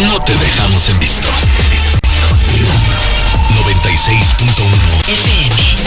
no te dejamos en visto. 96.1 FM.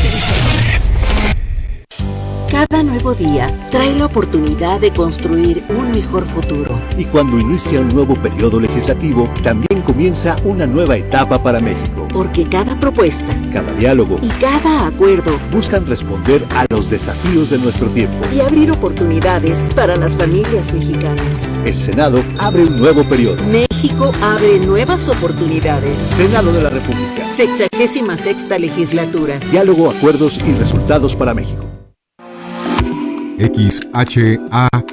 Cada nuevo día trae la oportunidad de construir un mejor futuro. Y cuando inicia un nuevo periodo legislativo, también comienza una nueva etapa para México. Porque cada propuesta, cada diálogo y cada acuerdo buscan responder a los desafíos de nuestro tiempo y abrir oportunidades para las familias mexicanas. El Senado abre un nuevo periodo. México abre nuevas oportunidades. Senado de la República. 66ª legislatura. Diálogo, acuerdos y resultados para México. XHAGR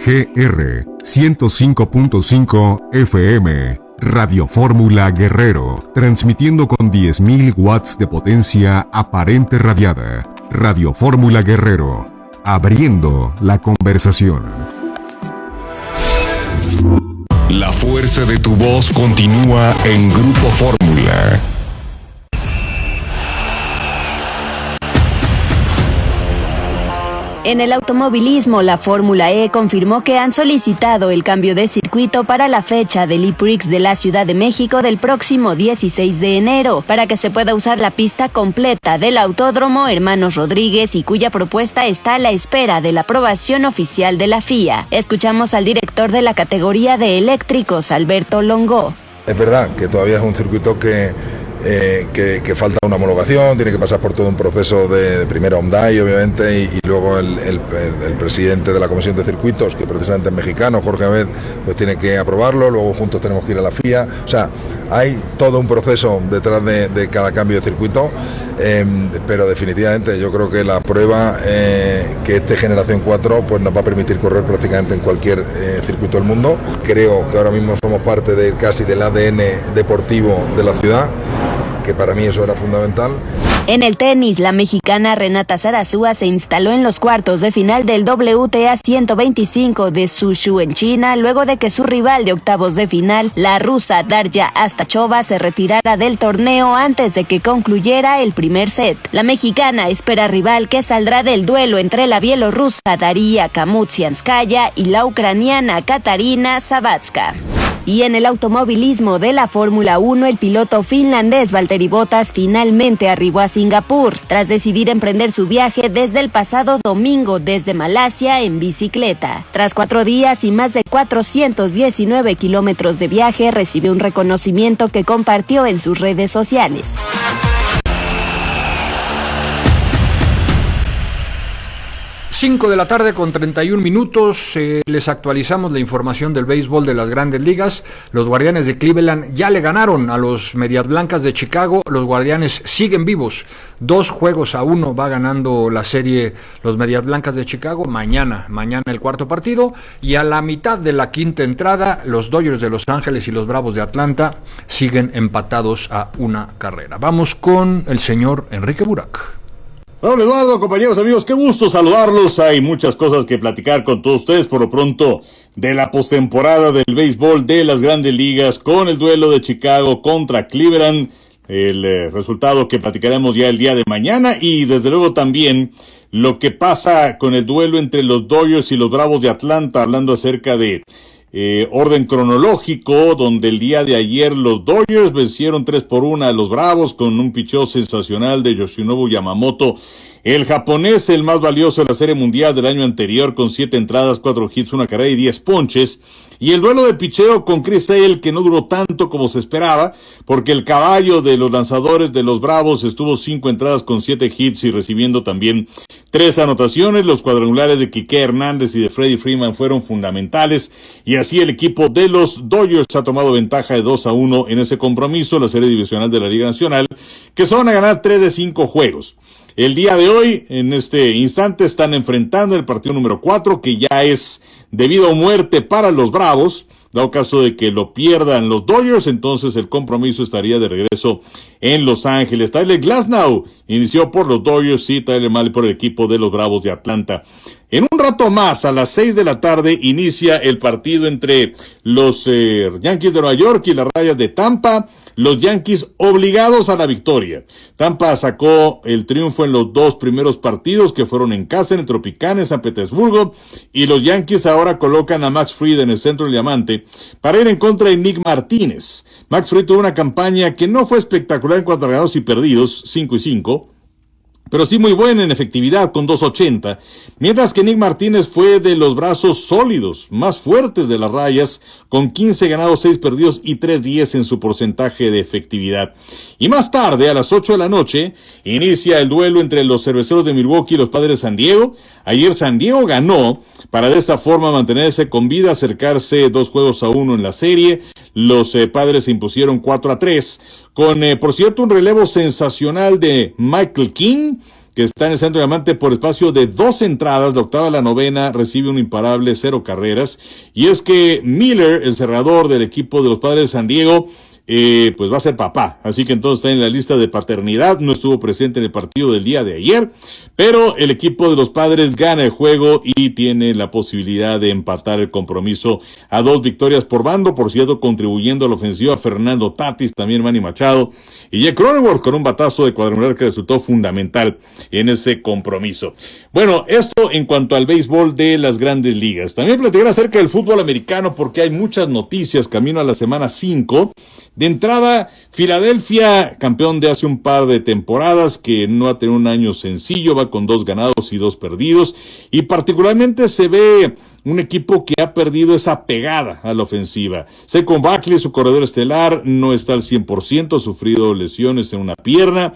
105.5 FM, Radio Fórmula Guerrero, transmitiendo con 10.000 watts de potencia aparente radiada. Radio Fórmula Guerrero, abriendo la conversación. La fuerza de tu voz continúa en Grupo Fórmula. En el automovilismo, la Fórmula E confirmó que han solicitado el cambio de circuito para la fecha del E-Prix de la Ciudad de México del próximo 16 de enero, para que se pueda usar la pista completa del Autódromo Hermanos Rodríguez y cuya propuesta está a la espera de la aprobación oficial de la FIA. Escuchamos al director de la categoría de eléctricos, Alberto Longo. Es verdad que todavía es un circuito que falta una homologación, tiene que pasar por todo un proceso de primero OMDAI, obviamente, y luego el presidente de la Comisión de Circuitos, que precisamente es mexicano, Jorge Abed, pues tiene que aprobarlo, luego juntos tenemos que ir a la FIA. O sea, hay todo un proceso detrás de cada cambio de circuito, pero definitivamente yo creo que la prueba que este Generación 4 pues nos va a permitir correr prácticamente en cualquier circuito del mundo. Creo que ahora mismo somos parte casi del ADN deportivo de la ciudad, que para mí eso era fundamental. En el tenis, la mexicana Renata Zarazúa se instaló en los cuartos de final del WTA 125 de Suzhou en China, luego de que su rival de octavos de final, la rusa Darya Astachova, se retirara del torneo antes de que concluyera el primer set. La mexicana espera rival que saldrá del duelo entre la bielorrusa Daria Kamutsianskaya y la ucraniana Katarina Sabatska. Y en el automovilismo de la Fórmula 1, el piloto finlandés Valtteri Bottas finalmente arribó a Singapur, tras decidir emprender su viaje desde el pasado domingo desde Malasia en bicicleta. Tras 4 días y más de 419 kilómetros de viaje, recibió un reconocimiento que compartió en sus redes sociales. 5 de la tarde con 31 minutos, les actualizamos la información del béisbol de las Grandes Ligas. Los Guardianes de Cleveland ya le ganaron a los Medias Blancas de Chicago. Los Guardianes siguen vivos, 2-1 va ganando la serie los Medias Blancas de Chicago. Mañana el cuarto partido, y a la mitad de la quinta entrada, los Dodgers de Los Ángeles y los Bravos de Atlanta siguen empatados a 1 carrera. Vamos con el señor Enrique Burak. Hola Eduardo, compañeros, amigos, qué gusto saludarlos. Hay muchas cosas que platicar con todos ustedes, por lo pronto, de la postemporada del béisbol de las Grandes Ligas, con el duelo de Chicago contra Cleveland, el resultado que platicaremos ya el día de mañana, y desde luego también lo que pasa con el duelo entre los Dodgers y los Bravos de Atlanta, hablando acerca de orden cronológico, donde el día de ayer los Dodgers vencieron 3-1 a los Bravos con un picheo sensacional de Yoshinobu Yamamoto, el japonés, el más valioso de la Serie Mundial del año anterior, con 7 entradas, 4 hits, 1 carrera y 10 ponches. Y el duelo de picheo con Chris Sale, que no duró tanto como se esperaba, porque el caballo de los lanzadores de los Bravos estuvo 5 entradas con 7 hits y recibiendo también 3 anotaciones. Los cuadrangulares de Quique Hernández y de Freddie Freeman fueron fundamentales, y así el equipo de los Dodgers ha tomado ventaja de 2-1 en ese compromiso, la serie divisional de la Liga Nacional, que se van a ganar 3 de 5 juegos. El día de hoy, en este instante, están enfrentando el partido número 4, que ya es de vida o muerte para los Bravos. Dado caso de que lo pierdan los Dodgers, entonces el compromiso estaría de regreso en Los Ángeles. Tyler Glasnow inició por los Dodgers y Tyler Mahle por el equipo de los Bravos de Atlanta. En un rato más, a las 6 de la tarde, inicia el partido entre los Yankees de Nueva York y las Rayas de Tampa. Los Yankees obligados a la victoria. Tampa sacó el triunfo en los 2 primeros partidos que fueron en casa, en el Tropicana, en San Petersburgo, y los Yankees ahora colocan a Max Fried en el centro del diamante para ir en contra de Nick Martínez. Max Fried tuvo una campaña que no fue espectacular en cuanto a ganados y perdidos, 5-5, pero sí muy buena en efectividad con 2.80, mientras que Nick Martínez fue de los brazos sólidos, más fuertes de las Rayas, con 15 ganados, 6 perdidos y 3.10 en su porcentaje de efectividad. Y más tarde, a las 8 de la noche, inicia el duelo entre los Cerveceros de Milwaukee y los Padres de San Diego. Ayer San Diego ganó para de esta forma mantenerse con vida, acercarse 2-1 en la serie. Los Padres se impusieron 4-3, con, por cierto, un relevo sensacional de Michael King, que está en el centro de diamante por espacio de 2 entradas, la octava a la novena, recibe un imparable, 0 carreras. Y es que Miller, el cerrador del equipo de los Padres de San Diego, pues va a ser papá, así que entonces está en la lista de paternidad, no estuvo presente en el partido del día de ayer, pero el equipo de los Padres gana el juego y tiene la posibilidad de empatar el compromiso a 2 victorias por bando, por cierto, contribuyendo a la ofensiva Fernando Tatis, también Manny Machado y Jake Cronenworth con un batazo de cuadrangular que resultó fundamental en ese compromiso. Bueno, esto en cuanto al béisbol de las Grandes Ligas. También platicar acerca del fútbol americano porque hay muchas noticias camino a la semana 5. De entrada, Filadelfia, campeón de hace un par de temporadas, que no ha tenido un año sencillo, va con 2 ganados y 2 perdidos, y particularmente se ve un equipo que ha perdido esa pegada a la ofensiva. Saquon Barkley, su corredor estelar, no está al 100%, ha sufrido lesiones en una pierna,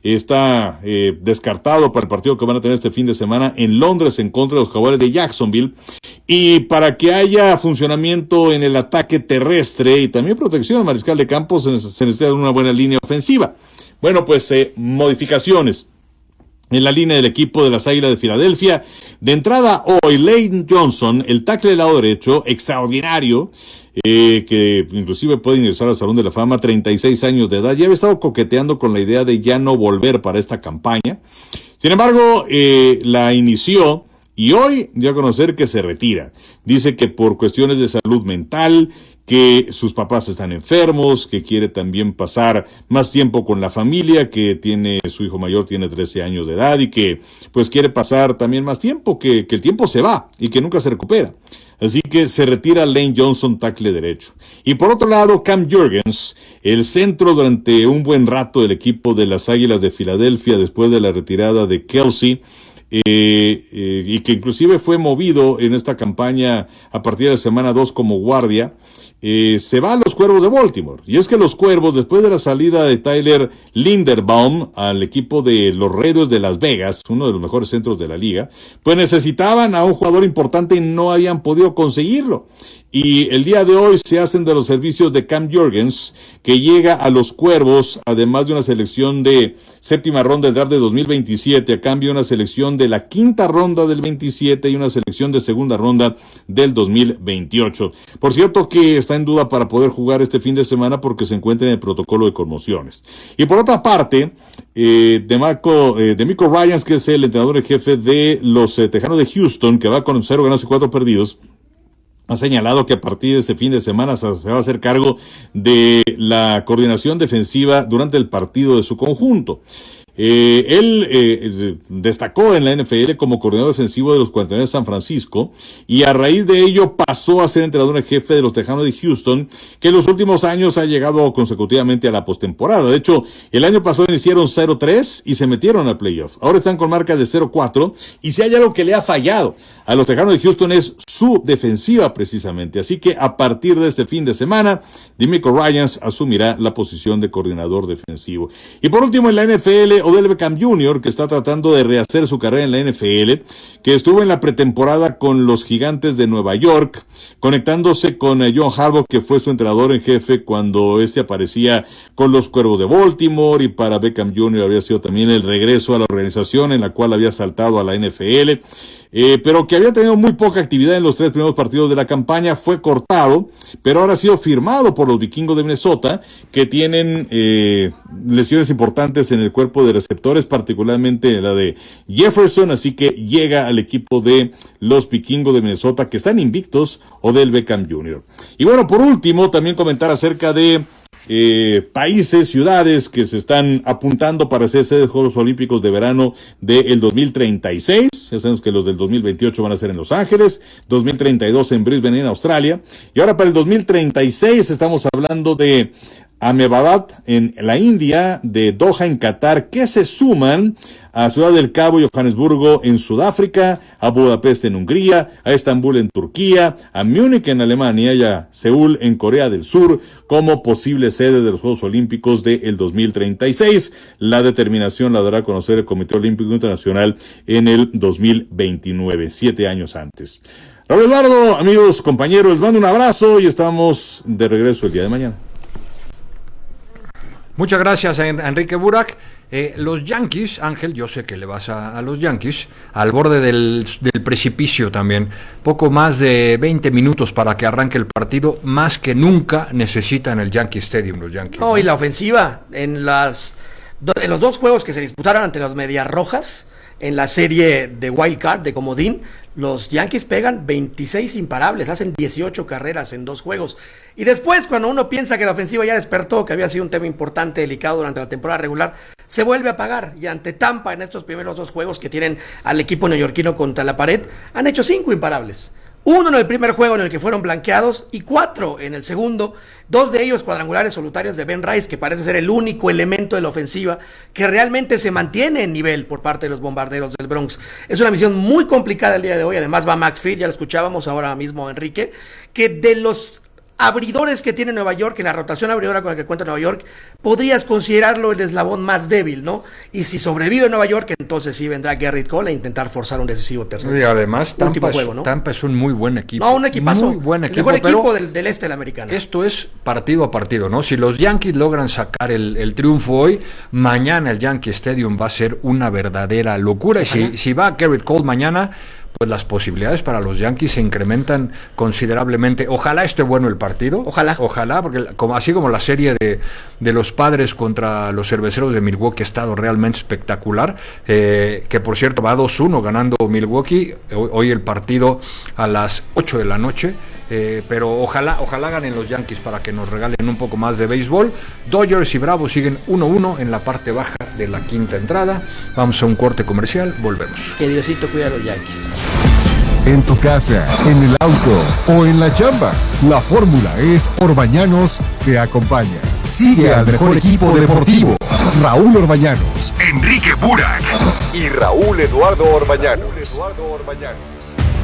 está descartado para el partido que van a tener este fin de semana en Londres en contra de los Jaguares de Jacksonville. Y para que haya funcionamiento en el ataque terrestre y también protección al mariscal de campo se necesita una buena línea ofensiva. Bueno, pues modificaciones en la línea del equipo de las Águilas de Filadelfia. De entrada hoy, Lane Johnson, el tackle del lado derecho, extraordinario, que inclusive puede ingresar al Salón de la Fama, 36 años de edad, ya había estado coqueteando con la idea de ya no volver para esta campaña. Sin embargo, la inició y hoy dio a conocer que se retira. Dice que por cuestiones de salud mental, que sus papás están enfermos, que quiere también pasar más tiempo con la familia, que su hijo mayor tiene 13 años de edad y que pues quiere pasar también más tiempo, que el tiempo se va y que nunca se recupera. Así que se retira Lane Johnson, tackle derecho. Y por otro lado, Cam Jurgens, el centro durante un buen rato del equipo de las Águilas de Filadelfia después de la retirada de Kelsey, y que inclusive fue movido en esta campaña a partir de la semana 2 como guardia, se va a los Cuervos de Baltimore. Y es que los Cuervos, después de la salida de Tyler Linderbaum al equipo de los Raiders de Las Vegas, uno de los mejores centros de la liga, pues necesitaban a un jugador importante y no habían podido conseguirlo. Y el día de hoy se hacen de los servicios de Cam Jurgens, que llega a los Cuervos, además de una selección de 7ª ronda del draft de 2027, a cambio de una selección de la 5ª ronda del 27 y una selección de 2ª ronda del 2028. Por cierto que está en duda para poder jugar este fin de semana porque se encuentra en el protocolo de conmociones. Y por otra parte, DeMeco Ryans, que es el entrenador en jefe de los Tejanos de Houston, que va con 0 ganados y 4 perdidos, ha señalado que a partir de este fin de semana se va a hacer cargo de la coordinación defensiva durante el partido de su conjunto. Él destacó en la NFL como coordinador defensivo de los 49 de San Francisco y a raíz de ello pasó a ser entrenador en jefe de los Tejanos de Houston, que en los últimos años ha llegado consecutivamente a la postemporada. De hecho, el año pasado iniciaron 0-3 y se metieron al playoff. Ahora están con marca de 0-4 y si hay algo que le ha fallado a los Tejanos de Houston es su defensiva precisamente. Así que a partir de este fin de semana, DeMeco Ryans asumirá la posición de coordinador defensivo. Y por último en la NFL, Odell Beckham Jr., que está tratando de rehacer su carrera en la NFL, que estuvo en la pretemporada con los Gigantes de Nueva York, conectándose con John Harbaugh, que fue su entrenador en jefe cuando aparecía con los Cuervos de Baltimore, y para Beckham Jr. había sido también el regreso a la organización en la cual había saltado a la NFL. pero que había tenido muy poca actividad en los 3 primeros partidos de la campaña, fue cortado, pero ahora ha sido firmado por los Vikingos de Minnesota, que tienen lesiones importantes en el cuerpo de receptores, particularmente la de Jefferson, así que llega al equipo de los Vikingos de Minnesota, que están invictos, Odell Beckham Jr. Y bueno, por último, también comentar acerca de países, ciudades que se están apuntando para hacer sede de Juegos Olímpicos de verano del 2036. Ya sabemos que los del 2028 van a ser en Los Ángeles, 2032 en Brisbane, en Australia. Y ahora para el 2036 estamos hablando de Ahmedabad en la India, de Doha en Qatar, que se suman a Ciudad del Cabo y Johannesburgo en Sudáfrica, a Budapest en Hungría, a Estambul en Turquía, a Múnich en Alemania y a Seúl en Corea del Sur como posible sede de los Juegos Olímpicos del 2036. La determinación la dará a conocer el Comité Olímpico Internacional en el 2029, 7 años antes. Raúl Eduardo, amigos, compañeros, les mando un abrazo y estamos de regreso el día de mañana. Muchas gracias a Enrique Burak. Los Yankees, Ángel, yo sé que le vas a los Yankees, al borde del precipicio también. Poco más de 20 minutos para que arranque el partido, más que nunca necesitan el Yankee Stadium los Yankees. No, y la ofensiva, en los 2 juegos que se disputaron ante los Medias Rojas, en la serie de Wild Card, de comodín, los Yankees pegan 26 imparables, hacen 18 carreras en 2 juegos. Y después, cuando uno piensa que la ofensiva ya despertó, que había sido un tema importante, delicado durante la temporada regular, se vuelve a apagar. Y ante Tampa, en estos primeros 2 juegos que tienen al equipo neoyorquino contra la pared, han hecho 5 imparables. 1 en el primer juego en el que fueron blanqueados y 4 en el segundo, 2 de ellos cuadrangulares solitarios de Ben Rice, que parece ser el único elemento de la ofensiva que realmente se mantiene en nivel por parte de los Bombarderos del Bronx. Es una misión muy complicada el día de hoy. Además va Max Fried, ya lo escuchábamos ahora mismo, Enrique, que de los abridores que tiene Nueva York, en la rotación abridora con la que cuenta Nueva York, podrías considerarlo el eslabón más débil, ¿no? Y si sobrevive Nueva York, entonces sí vendrá Gerrit Cole a intentar forzar un decisivo tercero. Y además juego, ¿no? Tampa es un muy buen equipo. No, un equipazo. Muy buen equipo. El mejor equipo del este de la americana. Esto es partido a partido, ¿no? Si los Yankees logran sacar el triunfo hoy, mañana el Yankee Stadium va a ser una verdadera locura. Y si va Gerrit Cole mañana, pues las posibilidades para los Yankees se incrementan considerablemente. Ojalá esté bueno el partido. Ojalá, porque así como la serie de los Padres contra los Cerveceros de Milwaukee ha estado realmente espectacular, que por cierto va 2-1 ganando Milwaukee, hoy el partido a las 8 de la noche. Pero ojalá ganen los Yankees para que nos regalen un poco más de béisbol. Dodgers y Bravos siguen 1-1 en la parte baja de la quinta entrada. Vamos a un corte comercial, volvemos. Que Diosito cuida a los Yankees. En tu casa, en el auto o en la chamba, la fórmula es Orbañanos te acompaña. Sigue al mejor equipo deportivo, Raúl Orbañanos, Enrique Burak y Raúl Eduardo Orbañanos.